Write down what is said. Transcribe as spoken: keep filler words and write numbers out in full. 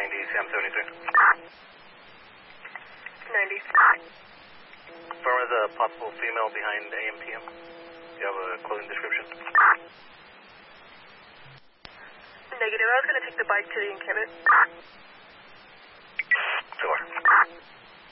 ninety Sam seventy-three. ninety. Confirm as a possible female behind A M P M. Do you have a clothing description? Negative. I was going to take the bike to the encampment. Sure.